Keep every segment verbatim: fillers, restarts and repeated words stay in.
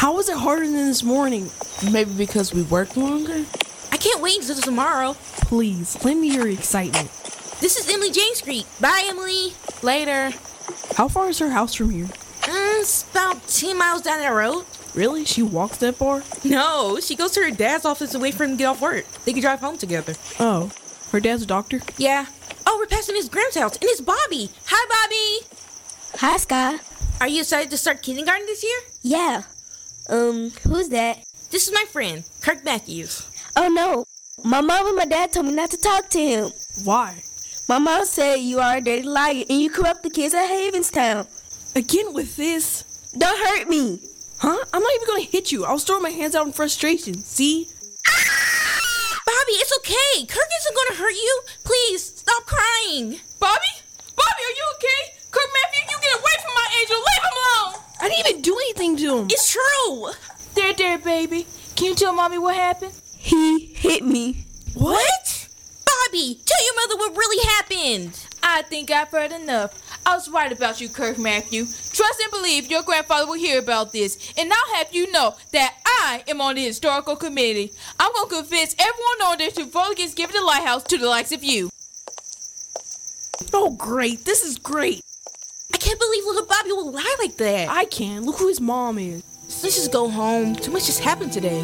How was it harder than this morning? Maybe because we worked longer? I can't wait until tomorrow. Please, lend me your excitement. This is Emily Jane Street. Bye, Emily. Later. How far is her house from here? Mm, it's about ten miles down that road. Really? She walks that far? No, she goes to her dad's office to wait for him to get off work. They can drive home together. Oh, her dad's a doctor? Yeah. Oh, we're passing Miss Graham's house, and it's Bobby. Hi, Bobby. Hi, Sky. Are you excited to start kindergarten this year? Yeah. Um, who's that? This is my friend, Kirk Matthews. Oh, no. My mom and my dad told me not to talk to him. Why? My mom said you are a dirty liar and you corrupt the kids at Havenstown. Again with this? Don't hurt me. Huh? I'm not even gonna hit you. I'll throw my hands out in frustration. See? Bobby, it's okay. Kirk isn't gonna hurt you. Please, stop crying. Bobby? Bobby, are you okay? Kirk Matthew, you get away from my angel. Leave him alone. I didn't even do anything to him. It's true. There, there, baby. Can you tell Mommy what happened? He hit me. What? Bobby, tell your mother what really happened. I think I've heard enough. I was right about you, Kirk Matthew. Trust and believe your grandfather will hear about this. And I'll have you know that I am on the historical committee. I'm going to convince everyone on there to vote against giving the lighthouse to the likes of you. Oh, great. This is great. I can't believe little Bobby will lie like that. I can. Look who his mom is. Let's just go home. Too much just happened today.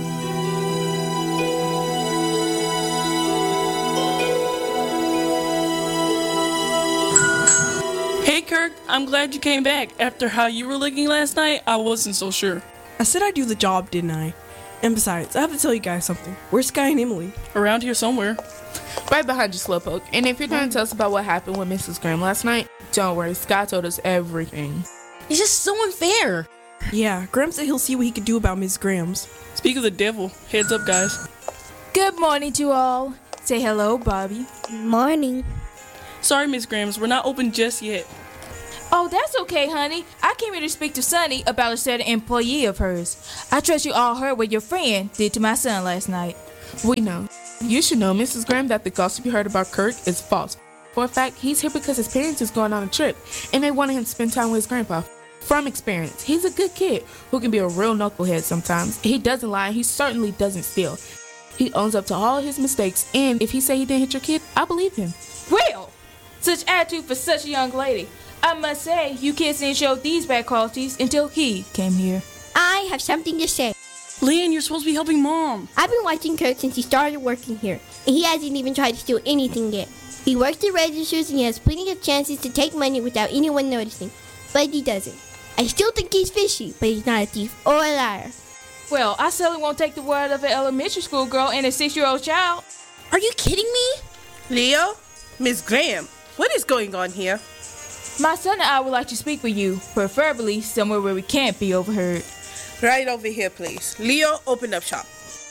Hey Kirk, I'm glad you came back. After how you were looking last night, I wasn't so sure. I said I'd do the job, didn't I? And besides, I have to tell you guys something. Where's Sky and Emily? Around here somewhere. Right behind you, Slowpoke. And if you're going to tell us about what happened with Missus Graham last night, don't worry, Sky told us everything. It's just so unfair. Yeah, Graham said he'll see what he can do about Miss Graham's. Speak of the devil. Heads up, guys. Good morning to all. Say hello, Bobby. Morning. Sorry, Miss Grams, we're not open just yet. Oh, that's okay, honey. I came here to speak to Sunny about a certain employee of hers. I trust you all heard what your friend did to my son last night. We know. You should know, Missus Graham, that the gossip you heard about Kirk is false. For a fact, he's here because his parents is going on a trip, and they wanted him to spend time with his grandpa. From experience, he's a good kid who can be a real knucklehead sometimes. He doesn't lie, he certainly doesn't steal. He owns up to all his mistakes, and if he say he didn't hit your kid, I believe him. Well, such attitude for such a young lady. I must say, you kids didn't show these bad qualities until he came here. I have something to say. Leanne, you're supposed to be helping Mom. I've been watching Kirk since he started working here, and he hasn't even tried to steal anything yet. He works the registers and he has plenty of chances to take money without anyone noticing, but he doesn't. I still think he's fishy, but he's not a thief or a liar. Well, I certainly won't take the word of an elementary school girl and a six-year-old child. Are you kidding me? Leo? Miss Graham, what is going on here? My son and I would like to speak with you, preferably somewhere where we can't be overheard. Right over here, please. Leo, open up shop.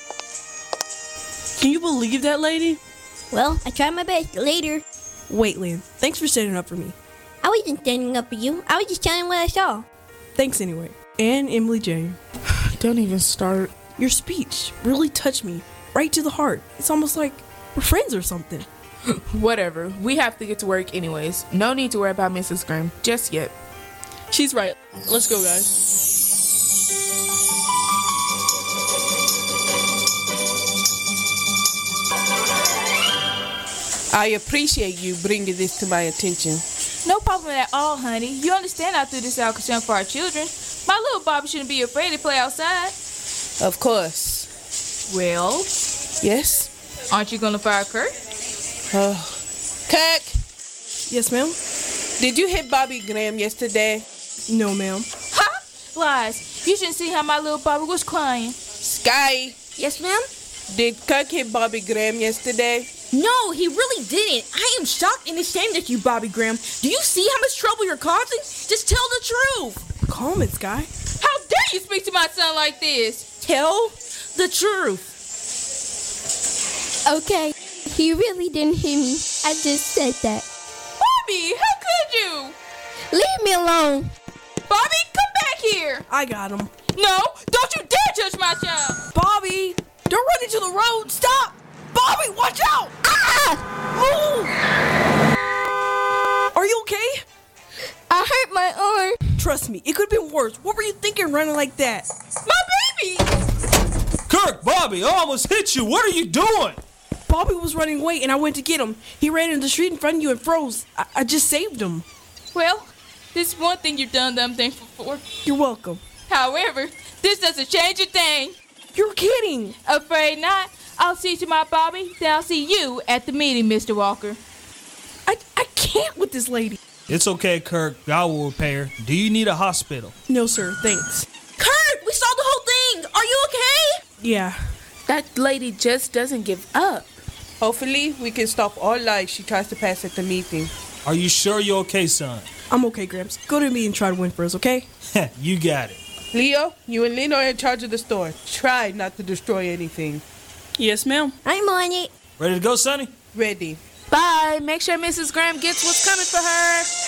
Can you believe that lady? Well, I tried my best. Later. Wait, Lynn. Thanks for standing up for me. I wasn't standing up for you. I was just telling what I saw. Thanks anyway. And Emily Jane. Don't even start. Your speech really touched me. Right to the heart. It's almost like we're friends or something. Whatever. We have to get to work anyways. No need to worry about Missus Graham just yet. She's right. Let's go, guys. I appreciate you bringing this to my attention. No problem at all, honey. You understand I threw this out concern for our children. My little Bobby shouldn't be afraid to play outside. Of course. Well, Yes? aren't you gonna fire Kirk? Oh. Kirk, Yes, ma'am? did you hit Bobby Graham yesterday? No, ma'am. Ha! Lies. You shouldn't see how my little Bobby was crying. Sky, Yes, ma'am? did Kirk hit Bobby Graham yesterday? No, he really didn't. I am shocked and ashamed at you, Bobby Graham. Do you see how much trouble you're causing? Just tell the truth. Calm it, Sky. How dare you speak to my son like this? Tell the truth. Okay, he really didn't hit me. I just said that. Bobby, how could you? Leave me alone. Bobby, come back here. I got him. No, don't you dare touch my child. Bobby! Don't run into the road! Stop! Bobby, watch out! Ah! Move! Are you okay? I hurt my arm. Trust me, it could have been worse. What were you thinking running like that? My baby! Kirk, Bobby, I almost hit you. What are you doing? Bobby was running away and I went to get him. He ran in the street in front of you and froze. I, I just saved him. Well, this is one thing you've done that I'm thankful for. You're welcome. However, this doesn't change a thing. You're kidding. Afraid not. I'll see to my Bobby, then I'll see you at the meeting, Mister Walker. I, I can't with this lady. It's okay, Kirk. I will repair. Do you need a hospital? No, sir, thanks. Kurt, we saw the whole thing. Are you okay? Yeah. That lady just doesn't give up. Hopefully, we can stop all lies she tries to pass at the meeting. Are you sure you're okay, son? I'm okay, Gramps. Go to me and try to win for us, okay? You got it. Leo, you and Lena are in charge of the store. Try not to destroy anything. Yes, ma'am. I'm on it. Ready to go, Sonny? Ready. Bye. Make sure Missus Graham gets what's coming for her.